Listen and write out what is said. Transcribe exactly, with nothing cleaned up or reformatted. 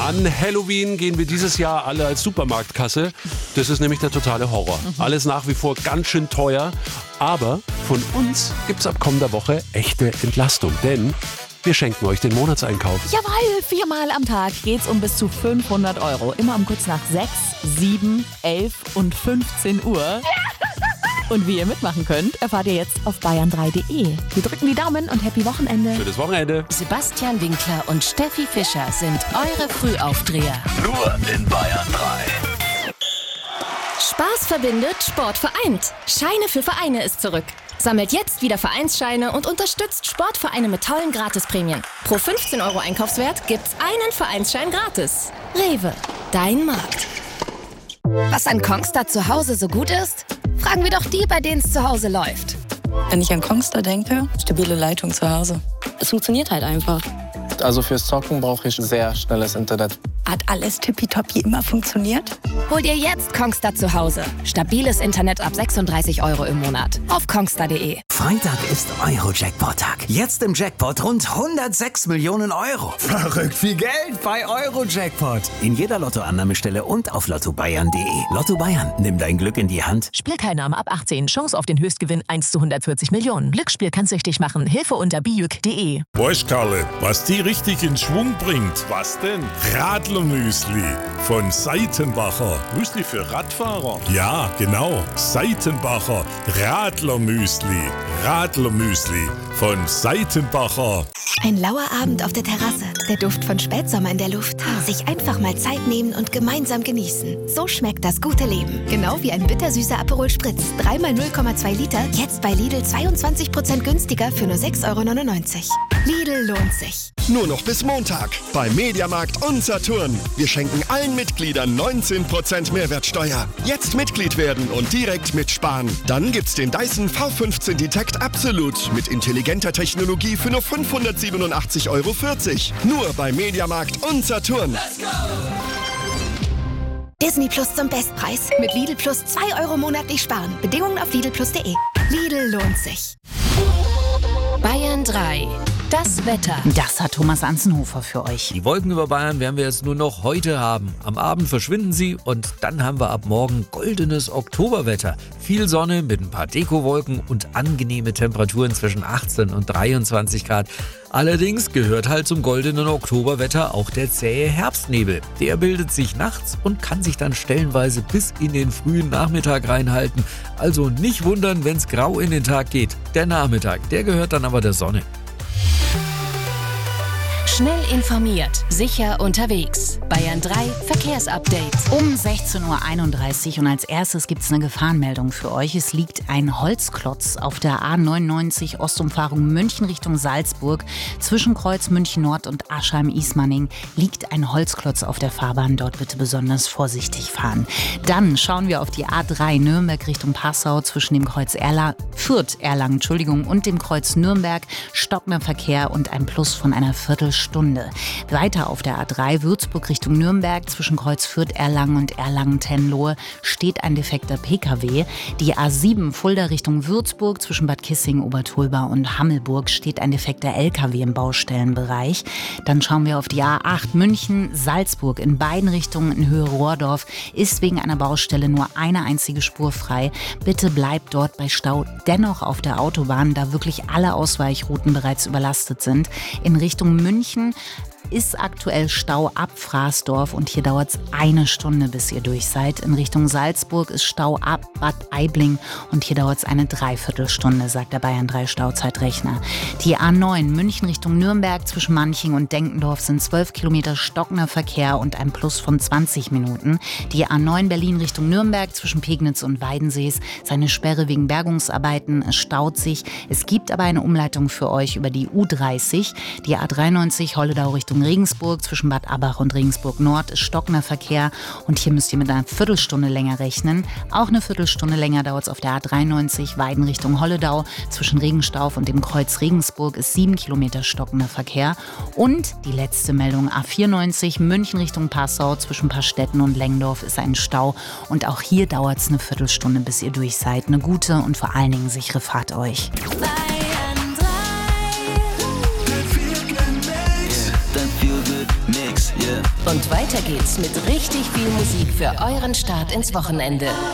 An Halloween gehen wir dieses Jahr alle als Supermarktkasse. Das ist nämlich der totale Horror. Mhm. Alles nach wie vor ganz schön teuer. Aber von uns gibt's ab kommender Woche echte Entlastung. Denn wir schenken euch den Monatseinkauf. Jawohl, viermal am Tag geht's um bis zu fünfhundert Euro. Immer um kurz nach sechs, sieben, elf und fünfzehn Uhr. Und wie ihr mitmachen könnt, erfahrt ihr jetzt auf bayern drei punkt de. Wir drücken die Daumen und happy Wochenende. Schönes Wochenende. Sebastian Winkler und Steffi Fischer sind eure Frühaufdreher. Nur in Bayern drei. Spaß verbindet, Sport vereint. Scheine für Vereine ist zurück. Sammelt jetzt wieder Vereinsscheine und unterstützt Sportvereine mit tollen Gratisprämien. Pro fünfzehn Euro Einkaufswert gibt's einen Vereinsschein gratis. Rewe, dein Markt. Was an Kongstar zu Hause so gut ist? Fragen wir doch die, bei denen es zu Hause läuft. Wenn ich an Kongstar denke, stabile Leitung zu Hause. Es funktioniert halt einfach. Also fürs Zocken brauche ich sehr schnelles Internet. Hat alles tippitoppi immer funktioniert? Hol dir jetzt Kongstar zu Hause. Stabiles Internet ab sechsunddreißig Euro im Monat. Auf kongstar punkt de. Freitag ist Euro-Jackpot-Tag. Jetzt im Jackpot rund hundertsechs Millionen Euro. Verrückt viel Geld bei Euro-Jackpot. In jeder Lottoannahmestelle und auf lotto bayern punkt de. Lotto Bayern, nimm dein Glück in die Hand. Spielteilnahme ab achtzehn. Chance auf den Höchstgewinn eins zu hundertvierzig Millionen. Glücksspiel kann süchtig machen. Hilfe unter bijuk punkt de. Weißt, Karle, was die richtig in Schwung bringt? Was denn? Radlermüsli von Seitenbacher. Müsli für Radfahrer? Ja, genau. Seitenbacher Radlermüsli. Radlermüsli von Seitenbacher. Ein lauer Abend auf der Terrasse. Der Duft von Spätsommer in der Luft. Sich einfach mal Zeit nehmen und gemeinsam genießen. So schmeckt das gute Leben. Genau wie ein bittersüßer Aperol Spritz. Dreimal null Komma zwei Liter. Jetzt bei Lidl zweiundzwanzig Prozent günstiger für nur sechs Euro neunundneunzig. Lidl lohnt sich. Nur noch bis Montag bei Mediamarkt und Saturn. Wir schenken allen Mitgliedern neunzehn Prozent Mehrwertsteuer. Jetzt Mitglied werden und direkt mitsparen. Dann gibt's den Dyson V fünfzehn Detect Absolut mit intelligenter Technologie für nur fünfhundertsiebenundachtzig Euro vierzig. Nur bei Mediamarkt und Saturn. Let's go! Disney Plus zum Bestpreis. Mit Lidl Plus zwei Euro monatlich sparen. Bedingungen auf lidl plus punkt de. Lidl lohnt sich. Bayern drei. Das Wetter. Das hat Thomas Anzenhofer für euch. Die Wolken über Bayern werden wir jetzt nur noch heute haben. Am Abend verschwinden sie und dann haben wir ab morgen goldenes Oktoberwetter. Viel Sonne mit ein paar Dekowolken und angenehme Temperaturen zwischen achtzehn und dreiundzwanzig Grad. Allerdings gehört halt zum goldenen Oktoberwetter auch der zähe Herbstnebel. Der bildet sich nachts und kann sich dann stellenweise bis in den frühen Nachmittag reinhalten. Also nicht wundern, wenn es grau in den Tag geht. Der Nachmittag, der gehört dann aber der Sonne. Schnell informiert, sicher unterwegs. Bayern drei Verkehrsupdate. Um sechzehn Uhr einunddreißig und als erstes gibt es eine Gefahrenmeldung für euch. Es liegt ein Holzklotz auf der A neunundneunzig Ostumfahrung München Richtung Salzburg. Zwischen Kreuz München Nord und Aschheim-Ismaning liegt ein Holzklotz auf der Fahrbahn. Dort bitte besonders vorsichtig fahren. Dann schauen wir auf die A drei Nürnberg Richtung Passau zwischen dem Kreuz Erla- Fürth Erlangen Entschuldigung, und dem Kreuz Nürnberg. Stockender Verkehr und ein Plus von einer Viertelstunde. Stunde. Weiter auf der A drei Würzburg Richtung Nürnberg zwischen Kreuz Fürth Erlangen und Erlangen-Tenlohe steht ein defekter P K W. Die A sieben Fulda Richtung Würzburg zwischen Bad Kissingen, Obertolba und Hammelburg steht ein defekter L K W im Baustellenbereich. Dann schauen wir auf die A acht München Salzburg in beiden Richtungen in Höhe Rohrdorf ist wegen einer Baustelle nur eine einzige Spur frei. Bitte bleibt dort bei Stau dennoch auf der Autobahn, da wirklich alle Ausweichrouten bereits überlastet sind. In Richtung München ist aktuell Stau ab Fraßdorf und hier dauert es eine Stunde, bis ihr durch seid. In Richtung Salzburg ist Stau ab Bad Aibling und hier dauert es eine Dreiviertelstunde, sagt der Bayern drei Stauzeitrechner. Die A neun München Richtung Nürnberg zwischen Manching und Denkendorf sind zwölf Kilometer stockender Verkehr und ein Plus von zwanzig Minuten. Die A neun Berlin Richtung Nürnberg zwischen Pegnitz und Weidensees ist eine Sperre wegen Bergungsarbeiten. Es staut sich. Es gibt aber eine Umleitung für euch über die U dreißig. Die A dreiundneunzig Holledau Richtung Regensburg zwischen Bad Abbach und Regensburg Nord ist stockender Verkehr und hier müsst ihr mit einer Viertelstunde länger rechnen. Auch eine Viertelstunde länger dauert es auf der A dreiundneunzig Weiden Richtung Holledau zwischen Regenstauf und dem Kreuz Regensburg ist sieben Kilometer stockender Verkehr. Und die letzte Meldung A vierundneunzig München Richtung Passau zwischen Pastetten und Lengdorf ist ein Stau und auch hier dauert es eine Viertelstunde, bis ihr durch seid. Eine gute und vor allen Dingen sichere Fahrt euch. Mix, yeah. Und weiter geht's mit richtig viel Musik für euren Start ins Wochenende.